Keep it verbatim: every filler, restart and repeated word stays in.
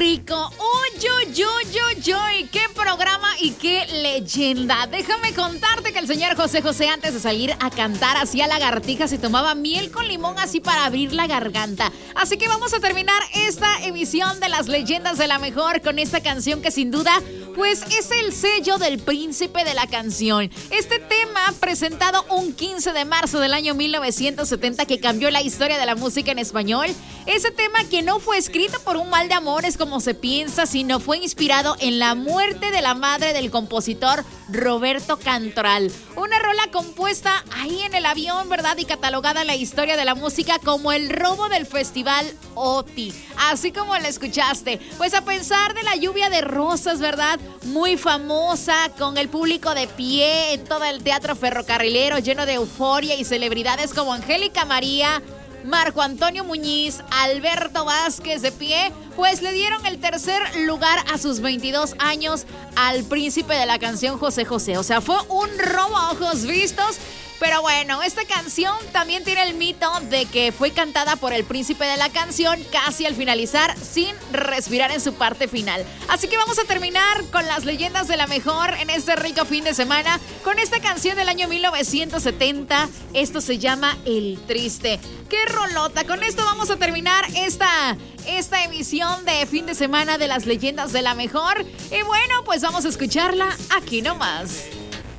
rico! ¡Uy, uy, uy, uy, uy! ¡Qué programa y qué leyenda! Déjame contarte que el señor José José, antes de salir a cantar, hacía lagartijas y tomaba miel con limón así para abrir la garganta. Así que vamos a terminar esta emisión de las leyendas de la mejor con esta canción que sin duda, pues es el sello del príncipe de la canción. Este tema presentado un quince de marzo del año mil novecientos setenta que cambió la historia de la música en español. Ese tema que no fue escrito por un mal de amores como se piensa, sino fue inspirado en la muerte de la madre del compositor Roberto Cantoral. Una rola compuesta ahí en el avión, ¿verdad? Y catalogada en la historia de la música como el robo del festival O T I. Así como la escuchaste. Pues a pesar de la lluvia de rosas, ¿verdad? Muy famosa, con el público de pie en todo el teatro ferrocarrilero, lleno de euforia y celebridades como Angélica María, Marco Antonio Muñiz, Alberto Vázquez de pie, pues le dieron el tercer lugar a sus veintidós años al príncipe de la canción José José. O sea, fue un robo a ojos vistos. Pero bueno, esta canción también tiene el mito de que fue cantada por el príncipe de la canción casi al finalizar, sin respirar en su parte final. Así que vamos a terminar con las leyendas de la mejor en este rico fin de semana con esta canción del año mil novecientos setenta. Esto se llama El Triste. ¡Qué rolota! Con esto vamos a terminar esta, esta emisión de fin de semana de las leyendas de la mejor. Y bueno, pues vamos a escucharla aquí nomás.